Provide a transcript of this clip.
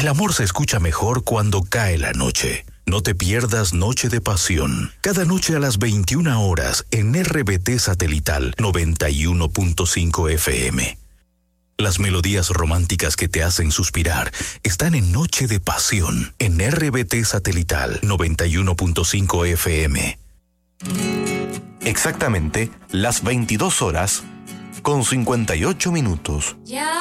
El amor se escucha mejor cuando cae la noche. No te pierdas Noche de Pasión. Cada noche a las 21 horas en RBT Satelital 91.5 FM. Las melodías románticas que te hacen suspirar están en Noche de Pasión en RBT Satelital 91.5 FM. Exactamente las 22 horas con 58 minutos. Ya